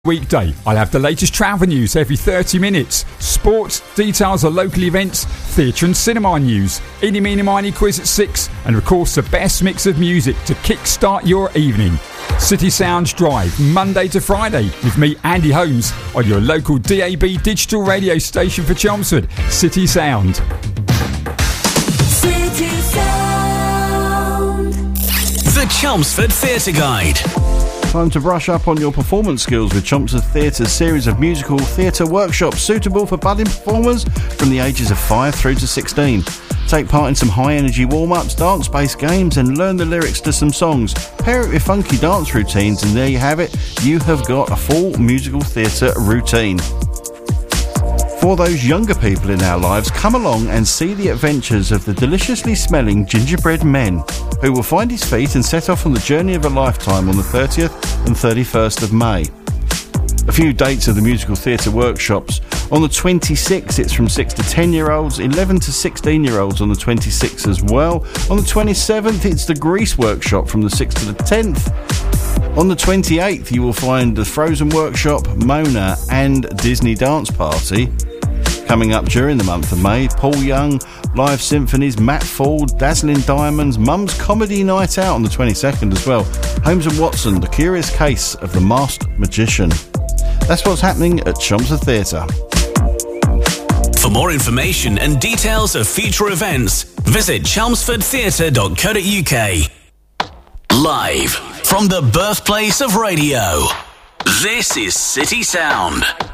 Weekday, I'll have the latest travel news every 30 minutes, sports, details of local events, theatre and cinema news, Eeny Meeny Miny quiz at 6, and of course the best mix of music to kickstart your evening. City Sounds Drive, Monday to Friday, with me, Andy Holmes, on your local DAB digital radio station for Chelmsford, City Sound. City Sound. The Chelmsford Theatre Guide. Time to brush up on your performance skills with Chelmsford Theatre's series of musical theatre workshops suitable for budding performers from the ages of 5 through to 16. Take part in some high-energy warm-ups, dance-based games and learn the lyrics to some songs. Pair it with funky dance routines and there you have it, you have got a full musical theatre routine. For those younger people in our lives, come along and see the adventures of the deliciously smelling Gingerbread Men, who will find his feet and set off on the journey of a lifetime on the 30th and 31st of May. A few dates of the musical theatre workshops. On the 26th, it's from 6 to 10-year-olds, 11 to 16-year-olds on the 26th as well. On the 27th, it's the Grease workshop from the 6th to the 10th. On the 28th, you will find the Frozen workshop, Mona and Disney Dance Party. Coming up during the month of May, Paul Young, live symphonies, Matt Ford, Dazzling Diamonds, Mum's Comedy Night Out on the 22nd as well. Holmes & Watson, The Curious Case of the Masked Magician. That's what's happening at Chelmsford Theatre. For more information and details of future events, visit chelmsfordtheatre.co.uk. Live from the birthplace of radio, this is City Sound.